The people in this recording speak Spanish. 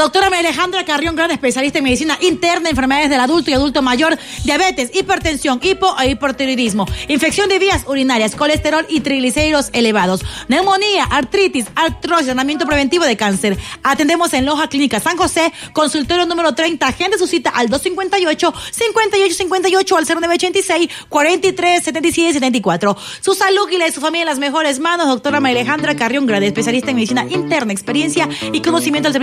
doctora María Alejandra Carrión, gran especialista en medicina interna, enfermedades del adulto y adulto mayor, diabetes, hipertensión, hipo e hipotiroidismo, infección de vías urinarias, colesterol y triglicéridos elevados, neumonía, artritis, artrosis, tratamiento preventivo de cáncer. Atendemos en Loja Clínica San José, consultorio número 30, agende su cita al 258-5858 al 0986-437774. Su salud y la de su familia en las mejores manos, doctora María Alejandra Carrión, gran especialista en medicina interna, experiencia y conocimiento del servicio